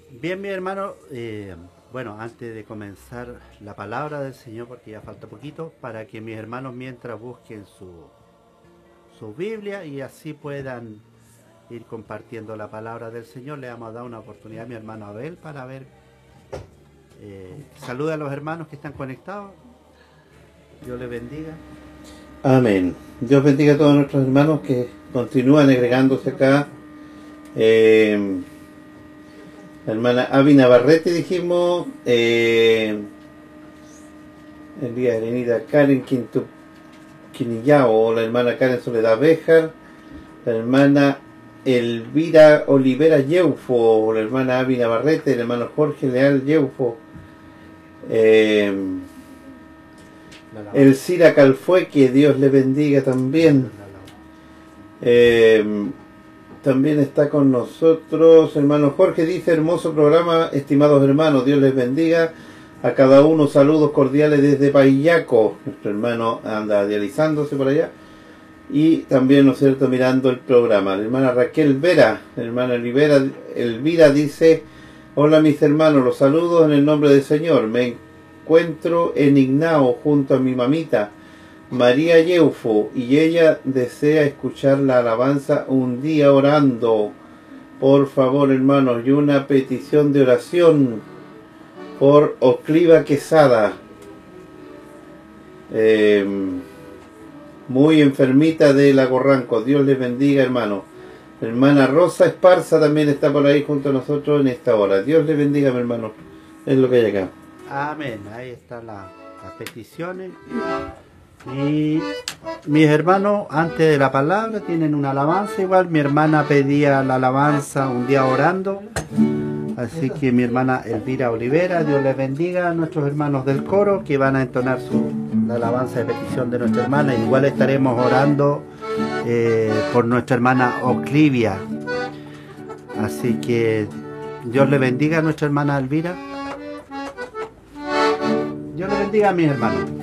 Bien, mi hermano, bueno, antes de comenzar la palabra del Señor, porque ya falta poquito, para que mis hermanos mientras busquen su Biblia y así puedan ir compartiendo la palabra del Señor, le vamos a dar una oportunidad a mi hermano Abel para ver, saluda a los hermanos que están conectados, Dios les bendiga. Amén. Dios bendiga a todos nuestros hermanos que continúan agregándose acá. La hermana Avi Navarrete, dijimos, Elía Arenida Karen Quinillao, la hermana Karen Soledad Béjar, la hermana Elvira Olivera Yeufo, la hermana Avi Navarrete, el hermano Jorge Leal Yeufo, el Cira Calfue, que Dios le bendiga también. También está con nosotros hermano Jorge, dice: hermoso programa, estimados hermanos, Dios les bendiga a cada uno, saludos cordiales desde Payaco. Nuestro hermano anda dializándose por allá y también, ¿no es cierto?, mirando el programa. La hermana Raquel Vera, la hermana Elvira dice: hola mis hermanos, los saludos en el nombre del Señor. Me encuentro en Ignao junto a mi mamita María Yeufo y ella desea escuchar la alabanza Un día orando. Por favor, hermanos, y una petición de oración por Ocliva Quesada, muy enfermita de Lago Ranco. Dios les bendiga, hermano. Hermana Rosa Esparza también está por ahí junto a nosotros en esta hora. Dios les bendiga, mi hermano. Es lo que hay acá. Amén. Ahí están las peticiones. Y mis hermanos, antes de la palabra, tienen una alabanza igual. Mi hermana pedía la alabanza Un día orando. Así que mi hermana Elvira Olivera, Dios les bendiga a nuestros hermanos del coro que van a entonar la alabanza de petición de nuestra hermana. Igual estaremos orando por nuestra hermana Oclivia. Así que Dios le bendiga a nuestra hermana Elvira. Dios le bendiga a mis hermanos.